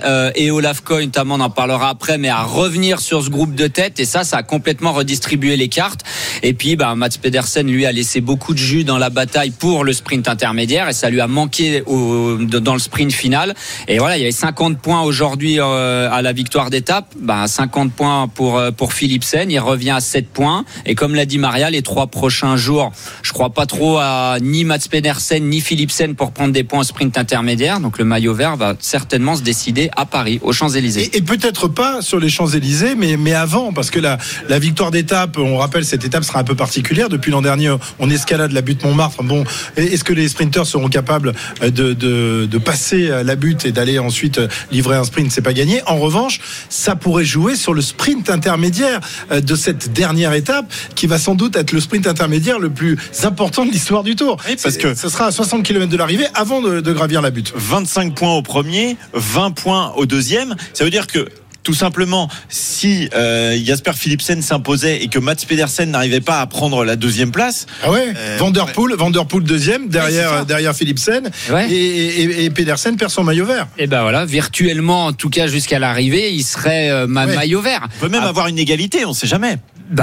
et Olaf Koy notamment, on en parlera après, mais à revenir sur ce groupe de tête, et ça a complètement redistribué les cartes. Et puis Mats Pedersen lui a laissé beaucoup de jus dans la bataille pour le sprint intermédiaire, et ça lui a manqué dans le sprint final. Et voilà, il y avait 50 points aujourd'hui à la victoire d'étape. 50 points pour Philipsen, il revient à 7 points, et comme l'a dit Maria, les 3 prochains jours, je crois pas trop à ni Mats Pedersen ni Philipsen pour prendre des points au sprint intermédiaire. Donc le maillot vert va certainement se décider à Paris, aux Champs-Élysées. Et peut-être pas sur les Champs-Élysées, mais avant, parce que la victoire d'étape, on rappelle, cette étape sera un peu particulière. Depuis l'an dernier, on escalade la butte Montmartre. Bon, est-ce que les sprinteurs seront capables de passer la butte et d'aller ensuite livrer un sprint? C'est pas gagné. En revanche, ça pourrait jouer sur le sprint intermédiaire de cette dernière étape, qui va sans doute être le sprint intermédiaire le plus important de l'histoire du Tour. Oui, parce que ce sera à 60 km de l'arrivée avant de gravir la butte. 25 points au premier, 20 points au deuxième. Ça veut dire que tout simplement, si Jasper Philipsen s'imposait et que Mats Pedersen n'arrivait pas à prendre la deuxième place, Van Der Poel deuxième derrière Philipsen, et Pedersen perd son maillot vert. Et voilà, virtuellement, en tout cas jusqu'à l'arrivée, il serait maillot vert. On peut même avoir une égalité, on ne sait jamais.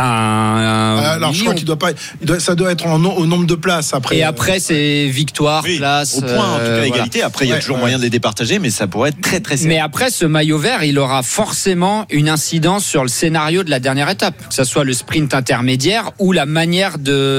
Alors je crois qu'il ça doit être au nombre de places après. Et après c'est victoire, place au point, en tout cas égalité. Après il y a toujours moyen de les départager, mais ça pourrait être très très serré. Mais après ce maillot vert, il aura forcément une incidence sur le scénario de la dernière étape, que ce soit le sprint intermédiaire ou la manière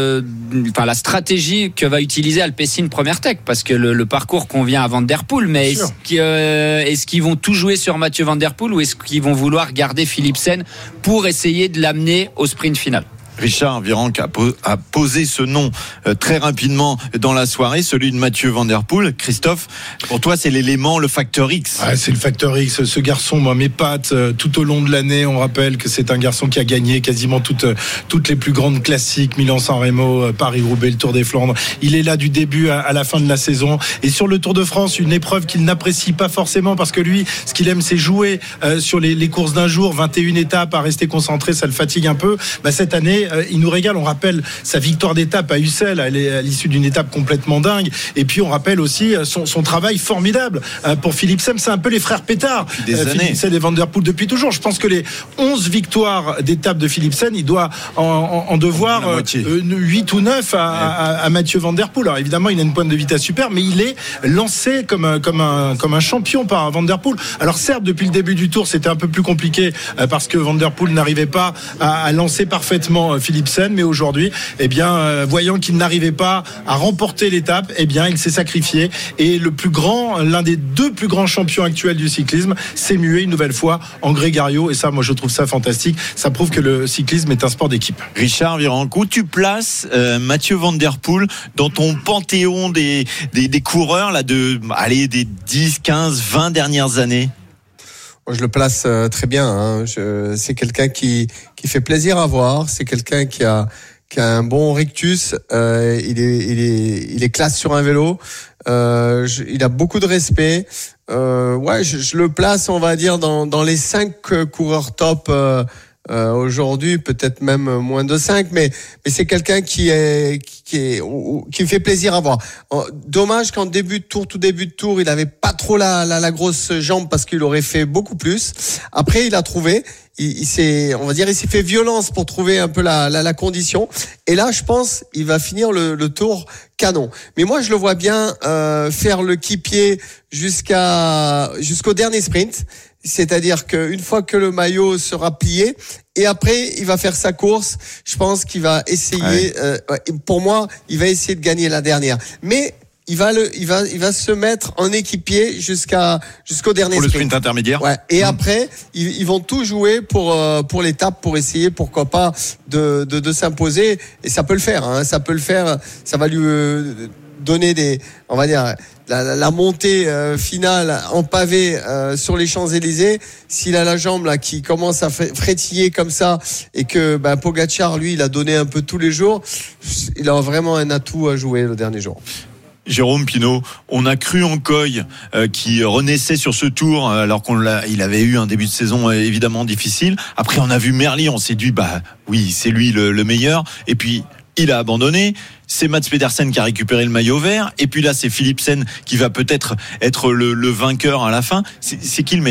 la stratégie que va utiliser Alpecin Première Tech, parce que le parcours convient à Van Der Poel, mais est-ce qu'ils vont tout jouer sur Mathieu Van Der Poel, ou est-ce qu'ils vont vouloir garder Philipsen pour essayer de l'amener au sprint final? Richard Virenque a posé ce nom très rapidement dans la soirée, celui de Mathieu Van Der Poel. Christophe, pour toi, c'est l'élément, le facteur X. C'est le facteur X. Ce garçon, moi, m'épate tout au long de l'année. On rappelle que c'est un garçon qui a gagné quasiment toutes les plus grandes classiques, Milan-San Remo, Paris-Roubaix, le Tour des Flandres. Il est là du début à la fin de la saison. Et sur le Tour de France, une épreuve qu'il n'apprécie pas forcément, parce que lui, ce qu'il aime, c'est jouer sur les courses d'un jour, 21 étapes, à rester concentré, ça le fatigue un peu. Cette année, il nous régale. On rappelle sa victoire d'étape à Ussel à l'issue d'une étape complètement dingue. Et puis on rappelle aussi son travail formidable pour Philipsen. C'est un peu les frères Pétard, Philipsen et Van Der Poel depuis toujours. Je pense que les 11 victoires d'étape de Philipsen, il doit en devoir 8 ou 9 à Mathieu Van Der Poel. Alors évidemment, il a une pointe de vitesse super, mais il est lancé comme un champion par Van Der Poel. Alors certes, depuis le début du Tour, c'était un peu plus compliqué parce que Van Der Poel n'arrivait pas à lancer parfaitement Philipsen, mais aujourd'hui, voyant qu'il n'arrivait pas à remporter l'étape, il s'est sacrifié, et l'un des 2 plus grands champions actuels du cyclisme s'est mué une nouvelle fois en Grégario, et ça, moi, je trouve ça fantastique. Ça prouve que le cyclisme est un sport d'équipe. Richard Virenque, où tu places Mathieu Van Der Poel dans ton panthéon des coureurs des 10, 15, 20 dernières années? Je le place très bien. C'est quelqu'un qui fait plaisir à voir. C'est quelqu'un qui a un bon rictus. Il est classe sur un vélo. Il a beaucoup de respect. Je le place, on va dire, dans les 5 coureurs top. Aujourd'hui, peut-être même moins de 5, mais c'est quelqu'un qui fait plaisir à voir. Dommage qu'en tout début de tour, il avait pas trop la grosse jambe, parce qu'il aurait fait beaucoup plus. Après, il a trouvé, il s'est fait violence pour trouver un peu la condition. Et là, je pense, il va finir le tour canon. Mais moi, je le vois bien faire le képier jusqu'au dernier sprint. C'est-à-dire qu'une fois que le maillot sera plié, et après il va faire sa course, je pense qu'il va essayer. Pour moi, il va essayer de gagner la dernière. Mais il va se mettre en équipier jusqu'au dernier pour le sprint intermédiaire. Et après, ils vont tout jouer pour l'étape, pour essayer, pourquoi pas, de s'imposer. Et ça peut le faire. Ça peut le faire. Ça va lui donner la montée finale en pavé sur les Champs-Élysées. S'il a la jambe là qui commence à frétiller comme ça, et que Pogačar, lui, il a donné un peu tous les jours, il a vraiment un atout à jouer le dernier jour. Jérôme Pinault, on a cru en Koy qui renaissait sur ce tour, alors il avait eu un début de saison évidemment difficile. Après on a vu Merlier, on s'est dit oui, c'est lui le meilleur, et puis il a abandonné. C'est Mats Pedersen qui a récupéré le maillot vert, et puis là c'est Philipsen qui va peut-être être le vainqueur à la fin. C'est qui le meilleur?